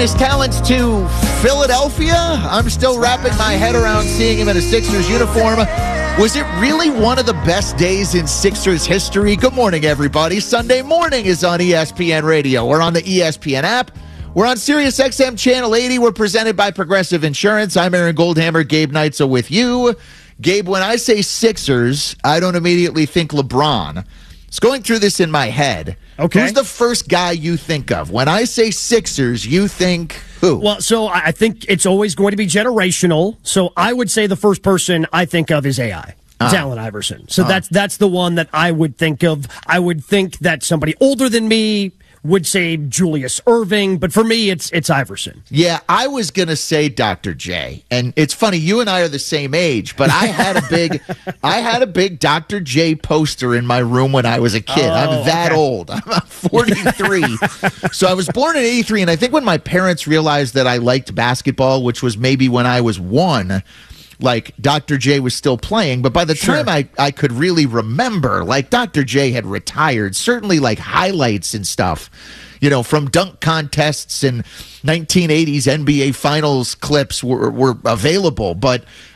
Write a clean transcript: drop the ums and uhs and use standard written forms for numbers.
His talents to Philadelphia. I'm still wrapping my head around seeing him in a Sixers uniform. Was it really one of the best days in Sixers history? Good morning, everybody. Sunday morning is on ESPN Radio. We're on the ESPN app. We're on Sirius XM Channel 80. We're presented by Progressive Insurance. I'm Aaron Goldhammer. Gabe Neitzel with you. Gabe, when I say Sixers, I don't immediately think LeBron. It's going through this in my head. Okay. Who's the first guy you think of? When I say Sixers, you think who? Well, so I think it's always going to be generational. So I would say the first person I think of is AI. Allen Iverson. So that's the one that I would think of. I would think that somebody older than me would say Julius Erving, but for me, it's Iverson. Yeah, I was going to say Dr. J. And it's funny, you and I are the same age, but I had a big Dr. J poster in my room when I was a kid. I'm that old. I'm 43. So I was born in 83, and I think when my parents realized that I liked basketball, which was maybe when I was 1, like Dr. J was still playing, but by the time I could really remember, like Dr. J had retired, certainly like highlights and stuff, you know, from dunk contests and 1980s NBA Finals clips were available. But